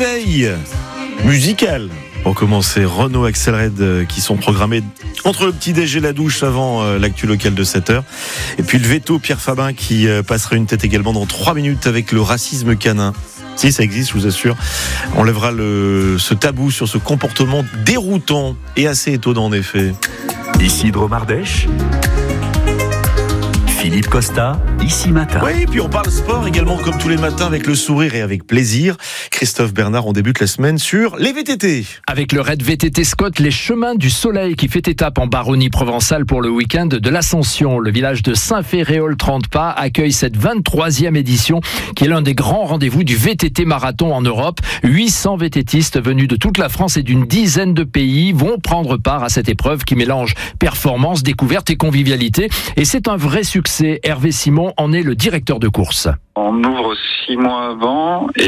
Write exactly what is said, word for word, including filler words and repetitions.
réveil musical. Pour commencer, Renaud, Axel Red qui sont programmés entre le petit déj et la douche avant euh, l'actu local de sept heures. Et puis le veto, Pierre Fabin qui euh, passera une tête également dans trois minutes avec le racisme canin. Si, ça existe, je vous assure. On lèvera le, ce tabou sur ce comportement déroutant et assez étonnant en effet. Ici Dromardèche, Philippe Costa, ici matin. Oui, puis on parle sport également comme tous les matins avec le sourire et avec plaisir. Christophe Bernard, on débute la semaine sur les V T T. Avec le raid V T T Scott, les chemins du soleil qui fait étape en Baronnie provençale pour le week-end de l'Ascension. Le village de Saint-Féréol-trente-Pas accueille cette vingt-troisième édition qui est l'un des grands rendez-vous du V T T marathon en Europe. huit cents VTTistes venus de toute la France et d'une dizaine de pays vont prendre part à cette épreuve qui mélange performance, découverte et convivialité. Et c'est un vrai succès. Hervé Simon en est le directeur de course. On ouvre six mois avant et